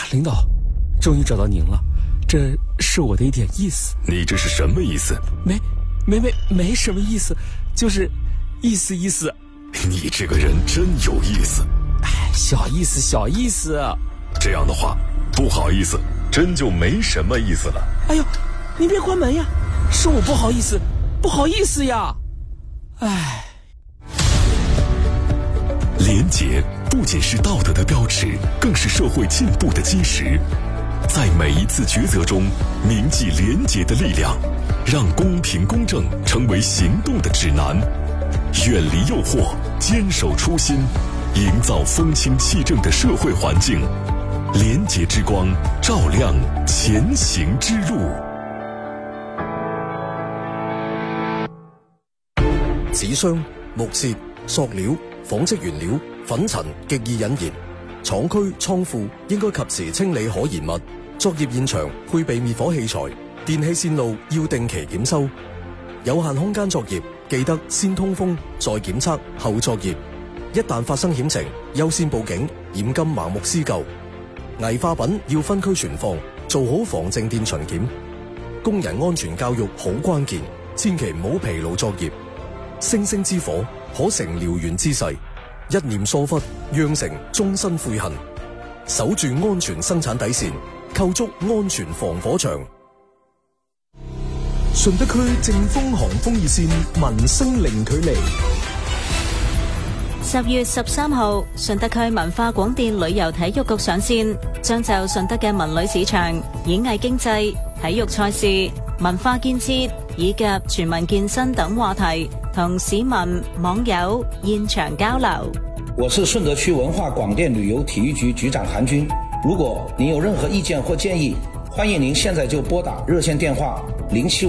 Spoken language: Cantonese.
领导，终于找到您了，这是我的一点意思。 你这是什么意思？ 没什么意思，就是意思。 你这个人真有意思。 小意思。 这样的话，不好意思，真就没什么意思了。 哎呦，你别关门呀，是我不好意思呀。 廉洁不仅是道德的标尺，更是社会进步的基石。在每一次抉择中，铭记廉洁的力量，让公平公正成为行动的指南。远离诱惑，坚守初心，营造风清气正的社会环境。廉洁之光，照亮前行之路。 紙箱、木屑、塑料、紡織原料、粉塵極易引燃，廠區倉庫應該及時清理可燃物。作業現場配備滅火器材，電氣線路要定期檢修。有限空間作業，記得先通風，再檢測，後作業。一旦發生險情，優先報警，嚴禁盲目施救。危化品要分區存放，做好防靜電巡檢。工人安全教育好關鍵，千祈唔好疲勞作業。星星之火可成燎原之勢，一念疏忽釀成終身悔恨。守住安全生產底線，構築安全防火牆。 順德區正風寒風熱線民生零距離。 10月13號，順德區文化廣電旅遊體育局上線，將就順德嘅文旅市場、演藝經濟、體育賽事、文化建設以及全民健身等話題，同市民網友現場交流。 我是順德區文化廣電旅遊體育局局長韓軍。如果您有任何意見或建議，歡迎您現在就撥打熱線電話07